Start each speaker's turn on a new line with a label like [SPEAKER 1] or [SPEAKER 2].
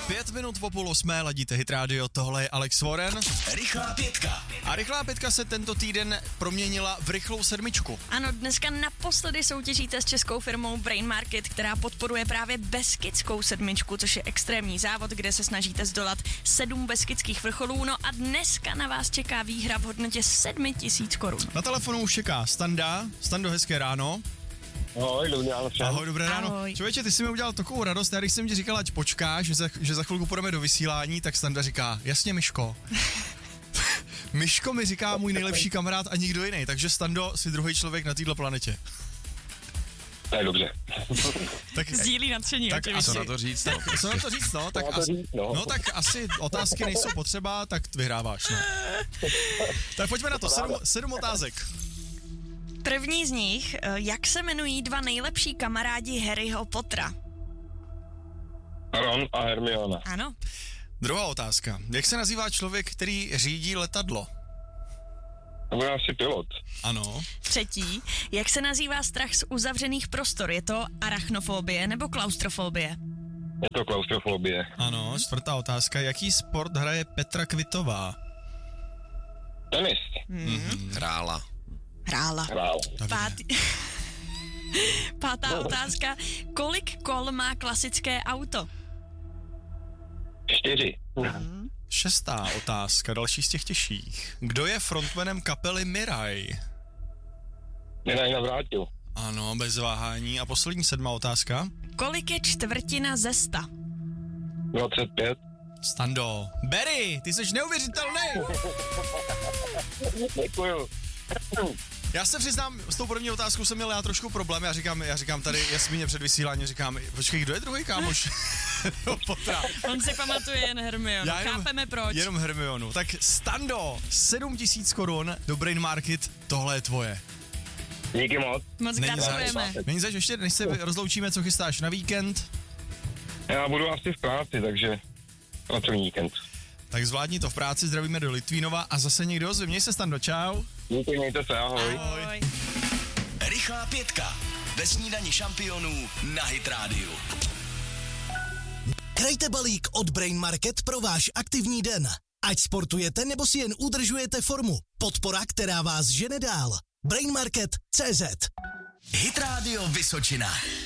[SPEAKER 1] 5 minut po 7:30 ladíte Hit Radio, tohle je Alex Warren.
[SPEAKER 2] Rychlá pětka.
[SPEAKER 1] A rychlá pětka se tento týden proměnila v rychlou sedmičku.
[SPEAKER 3] Ano, dneska naposledy soutěžíte s českou firmou Brain Market, která podporuje právě beskidskou sedmičku, což je extrémní závod, kde se snažíte zdolat 7 beskidských vrcholů. No a dneska na vás čeká výhra v hodnotě 7 000 korun.
[SPEAKER 1] Na telefonu už čeká Standa. Stando, hezké ráno.
[SPEAKER 4] Ahoj, dobrý ráno všem.
[SPEAKER 1] Ahoj, dobré ráno.
[SPEAKER 3] Ahoj.
[SPEAKER 1] Člověče, ty jsi mi udělal takovou radost, já když jsem ti říkal, ať počkáš, že za chvilku půjdeme do vysílání, tak Standa říká, jasně Myško. Myško mi říká můj nejlepší kamarád a nikdo jiný, takže Stando, jsi druhý člověk na této planetě.
[SPEAKER 4] To je dobře.
[SPEAKER 1] Tak,
[SPEAKER 3] Sdílí nadšení.
[SPEAKER 1] tak a co na to říct? Co na to říct, no? Tak, no, tak asi otázky nejsou potřeba, tak vyhráváš, no. Tak pojďme na to, 7 otázek.
[SPEAKER 3] První z nich, jak se jmenují dva nejlepší kamarádi Harryho Pottera?
[SPEAKER 4] Ron a Hermiona.
[SPEAKER 3] Ano.
[SPEAKER 1] Druhá otázka. Jak se nazývá člověk, který řídí letadlo?
[SPEAKER 4] To bude asi pilot.
[SPEAKER 1] Ano.
[SPEAKER 3] Třetí, jak se nazývá strach z uzavřených prostor? Je to arachnofobie nebo klaustrofobie?
[SPEAKER 4] Je to klaustrofobie.
[SPEAKER 1] Ano, čtvrtá otázka. Jaký sport hraje Petra Kvitová?
[SPEAKER 4] Tenis.
[SPEAKER 2] Hrála.
[SPEAKER 3] Hrála.
[SPEAKER 4] Hrál.
[SPEAKER 3] Pátá otázka. Kolik kol má klasické auto?
[SPEAKER 4] 4.
[SPEAKER 1] Šestá otázka, další z těch těžších. Kdo je frontmanem kapely Miraj?
[SPEAKER 4] Mě navrátil.
[SPEAKER 1] Ano, bez váhání. A poslední 7. otázka.
[SPEAKER 3] Kolik je čtvrtina ze 100?
[SPEAKER 4] 25.
[SPEAKER 1] Stando. Barry, ty jsi neuvěřitelný.
[SPEAKER 4] Děkuju.
[SPEAKER 1] Já se přiznám, s tou první otázkou jsem měl já trošku problém. Já říkám tady Jasmíně před vysíláním, říkám, počkej, kdo je druhý kámoš? Potra.
[SPEAKER 3] On si pamatuje jen Hermionu, chápeme proč.
[SPEAKER 1] Jenom Hermionu. Tak Stando, 7 000 korun do Brain Market, tohle je tvoje.
[SPEAKER 4] Díky moc.
[SPEAKER 3] Moc gratulujeme.
[SPEAKER 1] Není zač, ještě než se rozloučíme, co chystáš na víkend?
[SPEAKER 4] Já budu asi v práci, takže pracovní víkend.
[SPEAKER 1] Tak zvládni to v práci, zdravíme do Litvínova a zase někdo ozve. Měj se, Stando, čau.
[SPEAKER 4] Díky, mějte se, ahoj.
[SPEAKER 3] Ahoj.
[SPEAKER 2] Rychlá pětka. Ve snídani šampionů na Hit Radio.
[SPEAKER 5] Krajte balík od Brain Market pro váš aktivní den. Ať sportujete nebo si jen udržujete formu. Podpora, která vás žene dál. Brainmarket.cz
[SPEAKER 2] Hit Radio Vysočina.